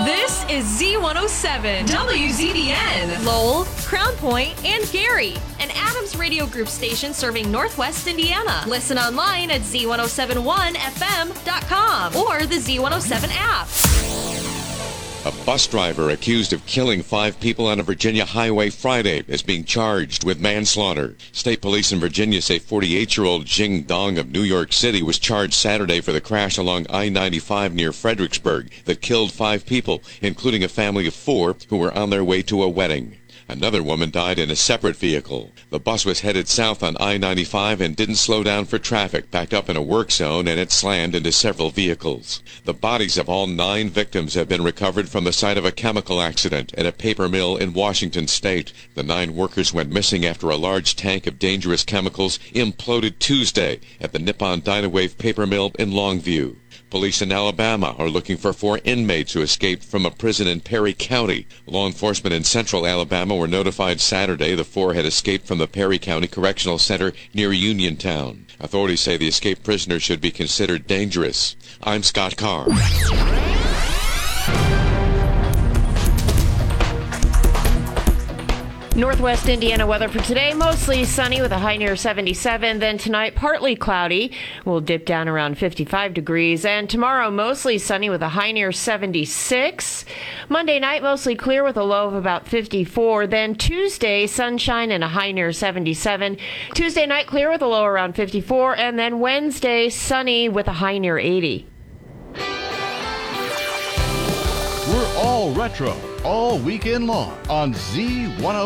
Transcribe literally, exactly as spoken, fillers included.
This is Z one oh seven, W Z B N, Lowell, Crown Point, and Gary, an Adams Radio Group station serving Northwest Indiana. Listen online at Z one oh seven one F M dot com or the Z one oh seven app. A bus driver accused of killing five people on a Virginia highway Friday is being charged with manslaughter. State police in Virginia say forty-eight-year-old Jing Dong of New York City was charged Saturday for the crash along I ninety-five near Fredericksburg that killed five people, including a family of four who were on their way to a wedding. Another woman died in a separate vehicle. The bus was headed south on I ninety-five and didn't slow down for traffic, backed up in a work zone, and it slammed into several vehicles. The bodies of all nine victims have been recovered from the site of a chemical accident at a paper mill in Washington state. The nine workers went missing after a large tank of dangerous chemicals imploded Tuesday at the Nippon Dynawave paper mill in Longview. Police in Alabama are looking for four inmates who escaped from a prison in Perry County. Law enforcement in central Alabama were notified Saturday the four had escaped from the Perry County Correctional Center near Uniontown. Authorities say the escaped prisoners should be considered dangerous. I'm Scott Carr. Northwest Indiana weather for today, mostly sunny with a high near seventy-seven. Then tonight, partly cloudy. We'll dip down around fifty-five degrees. And tomorrow, mostly sunny with a high near seventy-six. Monday night, mostly clear with a low of about fifty-four. Then Tuesday, sunshine and a high near seventy-seven. Tuesday night, clear with a low around fifty-four. And then Wednesday, sunny with a high near eighty. We're all retro all weekend long on Z one oh seven.